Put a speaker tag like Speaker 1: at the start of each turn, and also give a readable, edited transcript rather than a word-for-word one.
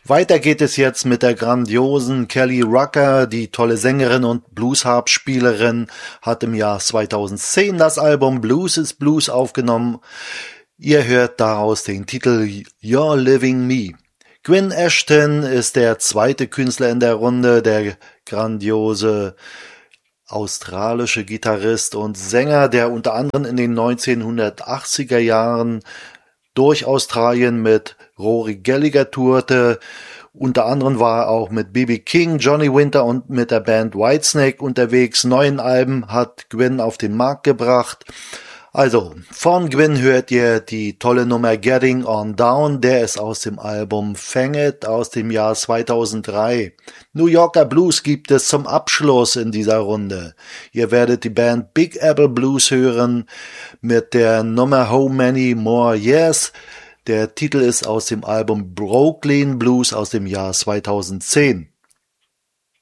Speaker 1: Weiter geht es jetzt mit der grandiosen Kelly Rucker, die tolle Sängerin und Bluesharp-Spielerin, hat im Jahr 2010 das Album Blues is Blues aufgenommen. Ihr hört daraus den Titel You're Living Me. Gwyn Ashton ist der zweite Künstler in der Runde, der grandiose australische Gitarrist und Sänger, der unter anderem in den 1980er Jahren durch Australien mit Rory Gallagher tourte. Unter anderem war er auch mit B.B. King, Johnny Winter und mit der Band Whitesnake unterwegs. 9 Alben hat Gwyn auf den Markt gebracht. Also, von Gwyn hört ihr die tolle Nummer Getting On Down, der ist aus dem Album Fang It aus dem Jahr 2003. New Yorker Blues gibt es zum Abschluss in dieser Runde. Ihr werdet die Band Big Apple Blues hören mit der Nummer How Many More Years. Der Titel ist aus dem Album Brooklyn Blues aus dem Jahr 2010.